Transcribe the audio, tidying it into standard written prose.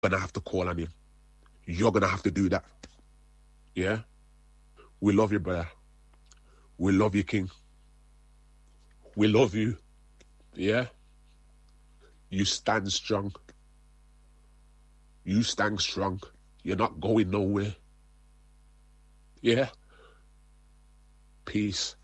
gonna have to call on him. You're gonna have to do that. Yeah? We love you, brother. We love you, King. We love you. Yeah? You stand strong. You stand strong. You're not going nowhere. Yeah? Peace.